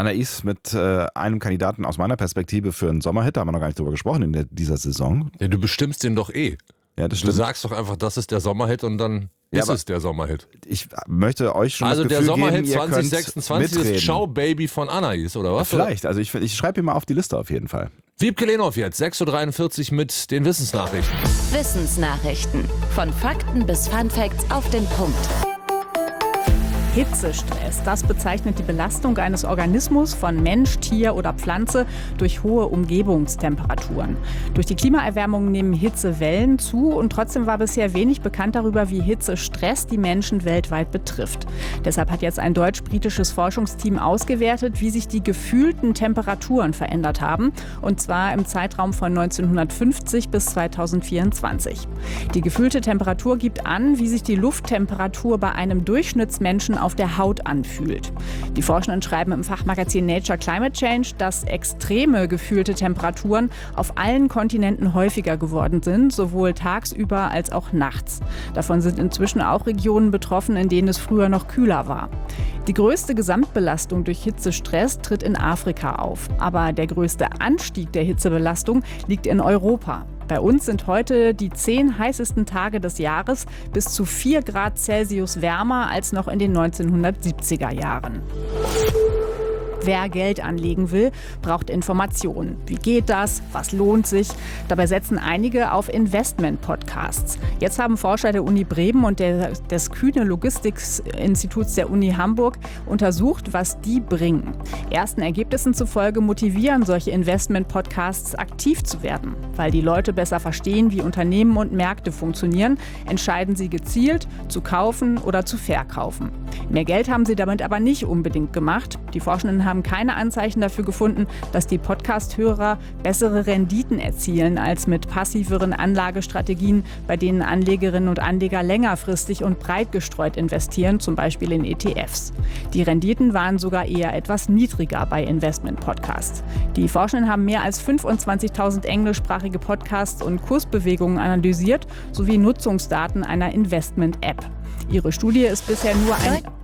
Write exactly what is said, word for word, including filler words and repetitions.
Anais mit äh, einem Kandidaten aus meiner Perspektive für einen Sommerhit, da haben wir noch gar nicht drüber gesprochen in der, dieser Saison. Ja, du bestimmst den doch eh. Ja, das Du stimmt. sagst doch einfach, das ist der Sommerhit und dann Ja, ist aber es der Sommerhit. Ich möchte euch schon Also das der Gefühl Sommerhit geben, ihr zwanzig könnt sechsundzwanzig mitreden. ist Ciao Baby von Anais, oder was? Vielleicht, also ich, ich schreibe ihn mal auf die Liste auf jeden Fall. Wiebke Lehnhoff jetzt, sechs Uhr dreiundvierzig mit den Wissensnachrichten. Wissensnachrichten. Von Fakten bis Funfacts auf den Punkt. Hitzestress, das bezeichnet die Belastung eines Organismus von Mensch, Tier oder Pflanze durch hohe Umgebungstemperaturen. Durch die Klimaerwärmung nehmen Hitzewellen zu und trotzdem war bisher wenig bekannt darüber, wie Hitzestress die Menschen weltweit betrifft. Deshalb hat jetzt ein deutsch-britisches Forschungsteam ausgewertet, wie sich die gefühlten Temperaturen verändert haben, und zwar im Zeitraum von neunzehnhundertfünfzig bis zweitausendvierundzwanzig. Die gefühlte Temperatur gibt an, wie sich die Lufttemperatur bei einem Durchschnittsmenschen auf der Haut anfühlt. Die Forschenden schreiben im Fachmagazin Nature Climate Change, dass extreme gefühlte Temperaturen auf allen Kontinenten häufiger geworden sind, sowohl tagsüber als auch nachts. Davon sind inzwischen auch Regionen betroffen, in denen es früher noch kühler war. Die größte Gesamtbelastung durch Hitzestress tritt in Afrika auf. Aber der größte Anstieg der Hitzebelastung liegt in Europa. Bei uns sind heute die zehn heißesten Tage des Jahres bis zu vier Grad Celsius wärmer als noch in den neunzehnhundertsiebziger Jahren. Wer Geld anlegen will, braucht Informationen. Wie geht das? Was lohnt sich? Dabei setzen einige auf Investment-Podcasts. Jetzt haben Forscher der Uni Bremen und der, des Kühne Logistics-Instituts der Uni Hamburg untersucht, was die bringen. Ersten Ergebnissen zufolge motivieren solche Investment-Podcasts, aktiv zu werden. Weil die Leute besser verstehen, wie Unternehmen und Märkte funktionieren, entscheiden sie gezielt, zu kaufen oder zu verkaufen. Mehr Geld haben sie damit aber nicht unbedingt gemacht. Die Forschenden haben keine Anzeichen dafür gefunden, dass die Podcast-Hörer bessere Renditen erzielen als mit passiveren Anlagestrategien, bei denen Anlegerinnen und Anleger längerfristig und breit gestreut investieren, zum Beispiel in E T Fs. Die Renditen waren sogar eher etwas niedriger bei Investment-Podcasts. Die Forschenden haben mehr als fünfundzwanzigtausend englischsprachige Podcasts und Kursbewegungen analysiert, sowie Nutzungsdaten einer Investment-App. Ihre Studie ist bisher nur ein...